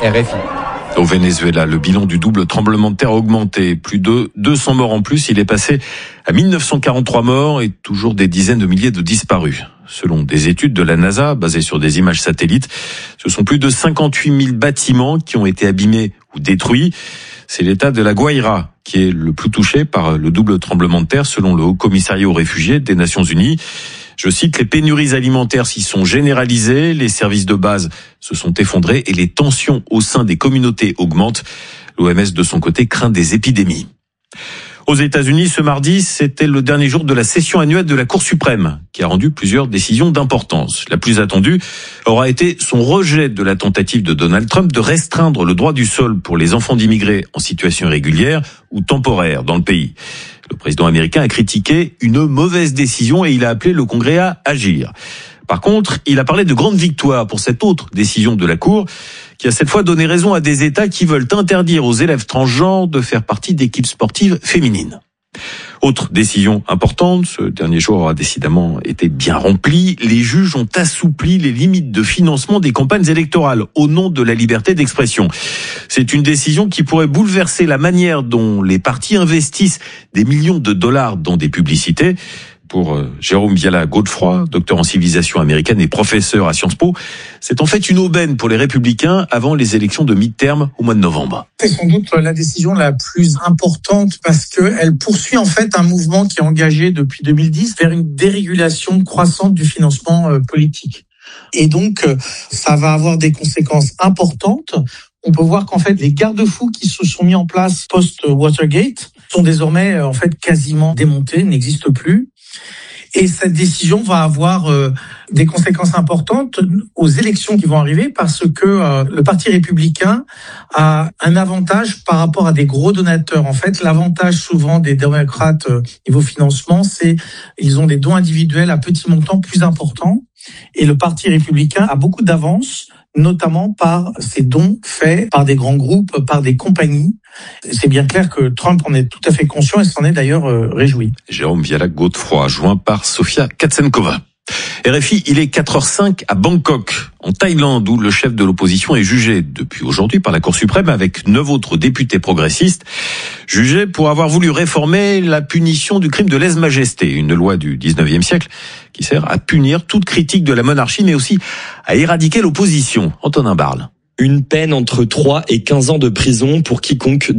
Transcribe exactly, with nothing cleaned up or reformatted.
R F I. Au Venezuela, le bilan du double tremblement de terre a augmenté. Plus de deux cents morts en plus. Il est passé à mille neuf cent quarante-trois morts et toujours des dizaines de milliers de disparus. Selon des études de la NASA, basées sur des images satellites, ce sont plus de cinquante-huit mille bâtiments qui ont été abîmés ou détruits. C'est l'État de la Guaira qui est le plus touché par le double tremblement de terre, selon le Haut Commissariat aux réfugiés des Nations Unies. Je cite, les pénuries alimentaires s'y sont généralisées, les services de base se sont effondrés et les tensions au sein des communautés augmentent. L'O M S, de son côté, craint des épidémies. Aux États-Unis, ce mardi, c'était le dernier jour de la session annuelle de la Cour suprême, qui a rendu plusieurs décisions d'importance. La plus attendue aura été son rejet de la tentative de Donald Trump de restreindre le droit du sol pour les enfants d'immigrés en situation irrégulière ou temporaire dans le pays. Le président américain a critiqué une mauvaise décision et il a appelé le Congrès à agir. Par contre, il a parlé de grande victoire pour cette autre décision de la Cour, qui a cette fois donné raison à des États qui veulent interdire aux élèves transgenres de faire partie d'équipes sportives féminines. Autre décision importante, ce dernier jour a décidément été bien rempli. Les juges ont assoupli les limites de financement des campagnes électorales au nom de la liberté d'expression. C'est une décision qui pourrait bouleverser la manière dont les partis investissent des millions de dollars dans des publicités. Pour Jérôme Viala-Godefroy, docteur en civilisation américaine et professeur à Sciences Po, c'est en fait une aubaine pour les Républicains avant les élections de mi-terme au mois de novembre. C'est sans doute la décision la plus importante parce qu'elle poursuit en fait un mouvement qui est engagé depuis deux mille dix vers une dérégulation croissante du financement politique. Et donc, ça va avoir des conséquences importantes. On peut voir qu'en fait, les garde-fous qui se sont mis en place post-Watergate sont désormais en fait quasiment démontés, n'existent plus. Et cette décision va avoir euh, des conséquences importantes aux élections qui vont arriver parce que euh, le Parti républicain a un avantage par rapport à des gros donateurs. En fait, l'avantage souvent des démocrates euh, niveau financement, c'est ils ont des dons individuels à petits montants plus importants. Et le Parti républicain a beaucoup d'avance, notamment par ces dons faits par des grands groupes, par des compagnies. C'est bien clair que Trump en est tout à fait conscient et s'en est d'ailleurs euh, réjoui. Jérôme Viala-Godefroy, joint par Sofia Katsenkova. R F I, il est quatre heures cinq à Bangkok, en Thaïlande, où le chef de l'opposition est jugé depuis aujourd'hui par la Cour suprême avec neuf autres députés progressistes, jugés pour avoir voulu réformer la punition du crime de lèse-majesté, une loi du dix-neuvième siècle qui sert à punir toute critique de la monarchie, mais aussi à éradiquer l'opposition. Antonin Barle. Une peine entre trois et quinze ans de prison pour quiconque